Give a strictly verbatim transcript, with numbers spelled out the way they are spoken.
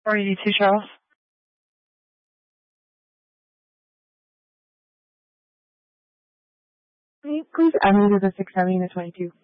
four eighty-two, Charles. Please add me to the six seventy and the twenty-two.